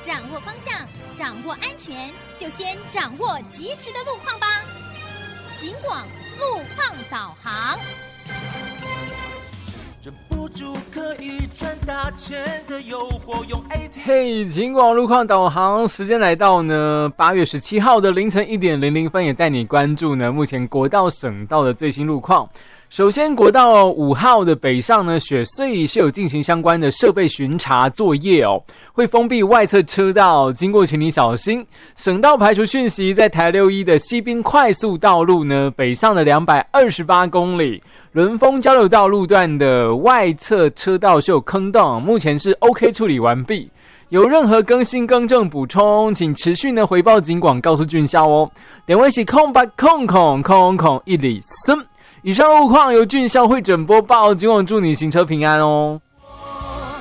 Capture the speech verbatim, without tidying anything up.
掌握方向，掌握安全，就先掌握及时的路况吧。警广路况导航。 忍不住可以赚大钱的诱惑，用 A T M。 嘿，警广路况导航时间来到呢，八月十七号的凌晨一点零零分，也带你关注呢目前国道、省道的最新路况。首先，国道五号的北上呢，雪隧是有进行相关的设备巡查作业哦，会封闭外侧车道，经过请你小心。省道排除讯息，在台六一的西滨快速道路呢，北上的两百二十八公里，伦丰交流道路段的外侧车道是有坑洞，目前是 OK 处理完毕。有任何更新更正补充，请持续呢回报警广告诉俊孝哦。点位是空八空空空空一里森。以上路况由俊孝会诊播报，警广祝你行车平安哦。